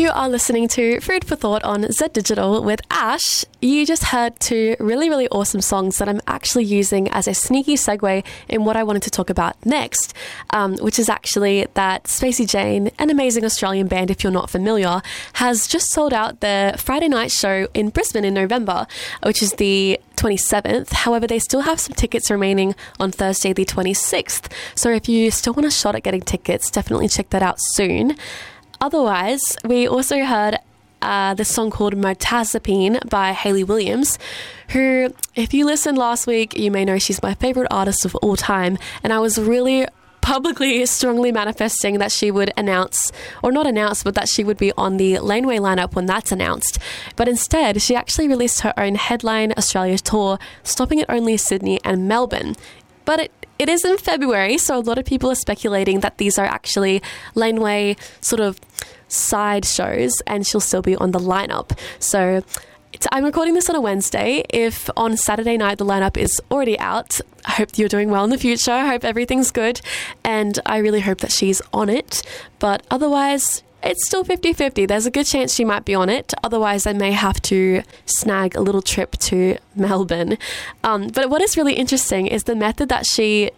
You are listening to Food for Thought on Z Digital with Ash. You just heard two really, really awesome songs that I'm actually using as a sneaky segue in what I wanted to talk about next, which is actually that Spacey Jane, an amazing Australian band if you're not familiar, has just sold out their Friday night show in Brisbane in November, which is the 27th. However, they still have some tickets remaining on Thursday the 26th. So if you still want a shot at getting tickets, definitely check that out soon. Otherwise, we also heard this song called Mirtazapine by Hayley Williams, who, if you listened last week, you may know she's my favourite artist of all time, and I was really publicly strongly manifesting that she would announce, or not announce, but that she would be on the Laneway lineup when that's announced. But instead, she actually released her own headline Australia tour, stopping at only Sydney and Melbourne. But it is in February, so a lot of people are speculating that these are actually Laneway sort of side shows, and she'll still be on the lineup. So I'm recording this on a Wednesday. If on Saturday night the lineup is already out, I hope you're doing well in the future. I hope everything's good, and I really hope that she's on it. But otherwise, it's still 50-50. There's a good chance she might be on it. Otherwise, I may have to snag a little trip to Melbourne. But what is really interesting is the method that she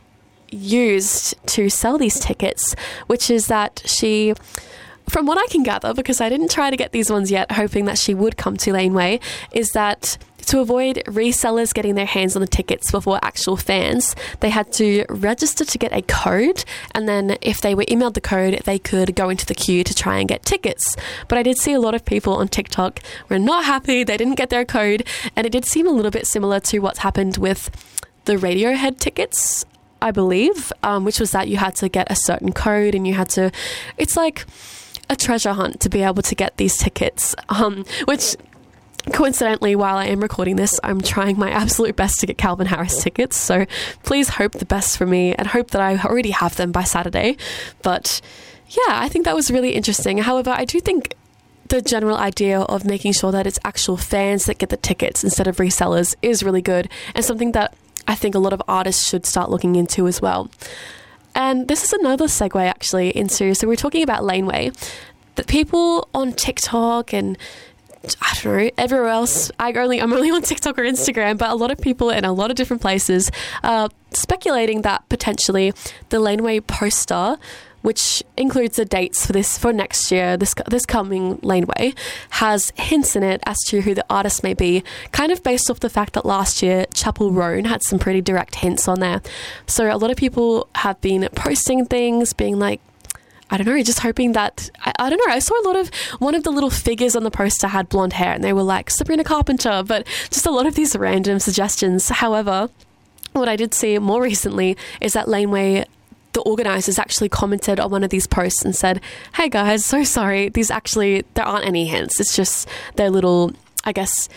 used to sell these tickets, which is that she, from what I can gather, because I didn't try to get these ones yet, hoping that she would come to Laneway, is that to avoid resellers getting their hands on the tickets before actual fans, they had to register to get a code, and then if they were emailed the code, they could go into the queue to try and get tickets. But I did see a lot of people on TikTok were not happy, they didn't get their code, and it did seem a little bit similar to what's happened with the Radiohead tickets, I believe, which was that you had to get a certain code, and you had to, it's like a treasure hunt to be able to get these tickets, which coincidentally, while I am recording this, I'm trying my absolute best to get Calvin Harris tickets, so please hope the best for me and hope that I already have them by Saturday. But yeah, I think that was really interesting. However, I do think the general idea of making sure that it's actual fans that get the tickets instead of resellers is really good, and something that I think a lot of artists should start looking into as well. And this is another segue actually into, so we're talking about Laneway, that people on TikTok and I don't know, everywhere else, I'm only on TikTok or Instagram, but a lot of people in a lot of different places are speculating that potentially the Laneway poster, which includes the dates for next year, this coming Laneway, has hints in it as to who the artist may be, kind of based off the fact that last year Chapel Roan had some pretty direct hints on there. So a lot of people have been posting things, being like, I don't know, just hoping that, I don't know, I saw one of the little figures on the poster had blonde hair, and they were like Sabrina Carpenter, but just a lot of these random suggestions. However, what I did see more recently is that Laneway, the organisers, actually commented on one of these posts and said, hey guys, so sorry, there aren't any hints, it's just their little, I guess,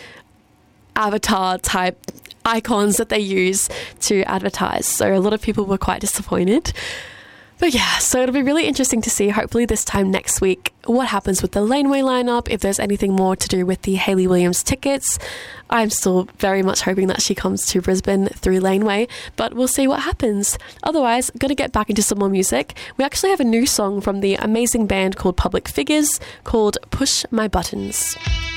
avatar type icons that they use to advertise. So a lot of people were quite disappointed. But yeah, so it'll be really interesting to see, hopefully this time next week, what happens with the Laneway lineup, if there's anything more to do with the Hayley Williams tickets. I'm still very much hoping that she comes to Brisbane through Laneway, but we'll see what happens. Otherwise, going to get back into some more music. We actually have a new song from the amazing band called Public Figures called Push My Buttons.